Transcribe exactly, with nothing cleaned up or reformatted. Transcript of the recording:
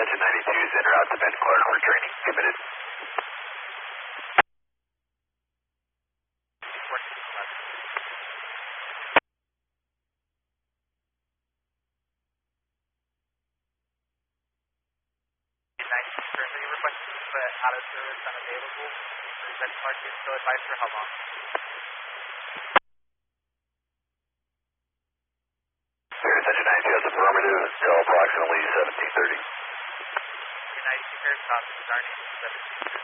Engine ninety-two is en route to Bend Clark for training. Committed. ninety-two currently requesting but out of service unavailable. The Bend Clark is still advised for how long? Cirrus Engine ninety-two has affirmative until approximately seventeen thirty. ninety-two Paris, South, Darnay, seventeen thirty.